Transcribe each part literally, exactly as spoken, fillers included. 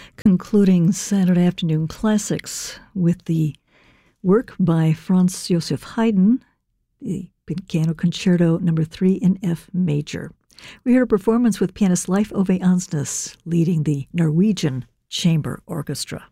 Concluding Saturday Afternoon Classics with the work by Franz Joseph Haydn, the Piano Concerto Number three in F Major. We heard a performance with pianist Leif Ove Ansnes leading the Norwegian Chamber Orchestra.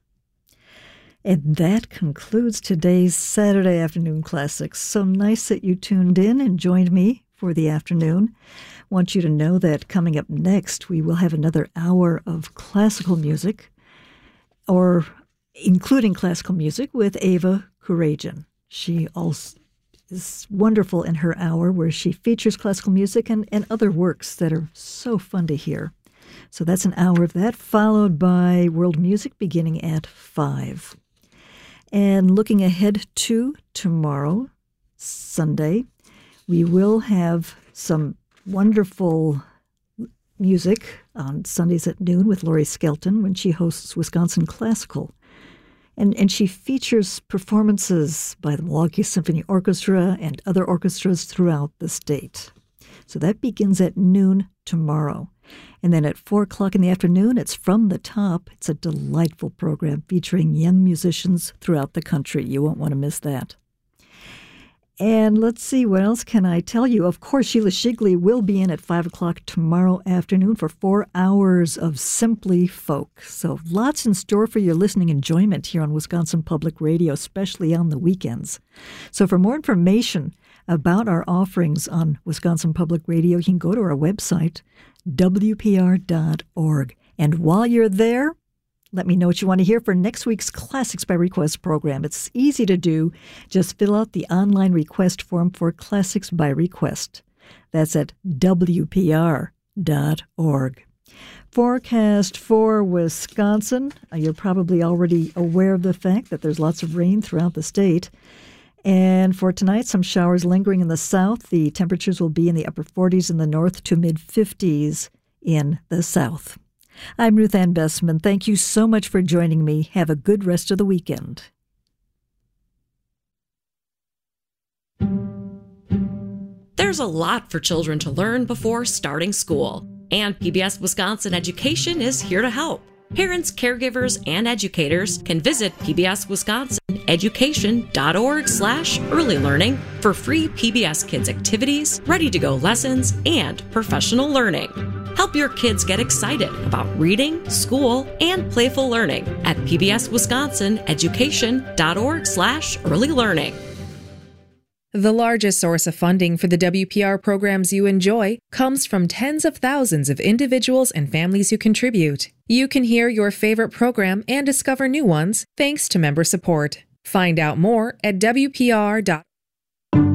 And that concludes today's Saturday Afternoon Classics. So nice that you tuned in and joined me for the afternoon. I want you to know that coming up next, we will have another hour of classical music, or including classical music, with Eva Kurajan. She also is wonderful in her hour where she features classical music and, and other works that are so fun to hear. So that's an hour of that, followed by world music beginning at five. And looking ahead to tomorrow, Sunday, we will have some wonderful music on Sundays at noon with Laurie Skelton when she hosts Wisconsin Classical. And, and she features performances by the Milwaukee Symphony Orchestra and other orchestras throughout the state. So that begins at noon tomorrow. And then at four o'clock in the afternoon, it's From the Top. It's a delightful program featuring young musicians throughout the country. You won't want to miss that. And let's see, what else can I tell you? Of course, Sheila Shigley will be in at five o'clock tomorrow afternoon for four hours of Simply Folk. So lots in store for your listening enjoyment here on Wisconsin Public Radio, especially on the weekends. So for more information about our offerings on Wisconsin Public Radio, you can go to our website, w p r dot org. And while you're there, let me know what you want to hear for next week's Classics by Request program. It's easy to do. Just fill out the online request form for Classics by Request. That's at w p r dot org. Forecast for Wisconsin. You're probably already aware of the fact that there's lots of rain throughout the state. And for tonight, some showers lingering in the south. The temperatures will be in the upper forties in the north to mid-fifties in the south. I'm Ruth Ann Bessman. Thank you so much for joining me. Have a good rest of the weekend. There's a lot for children to learn before starting school, and P B S Wisconsin Education is here to help. Parents, caregivers, and educators can visit p b s wisconsin education dot org slash early learning for free P B S Kids activities, ready-to-go lessons, and professional learning. Help your kids get excited about reading, school, and playful learning at p b s wisconsin education dot org slash early learning. The largest source of funding for the W P R programs you enjoy comes from tens of thousands of individuals and families who contribute. You can hear your favorite program and discover new ones thanks to member support. Find out more at w p r dot org.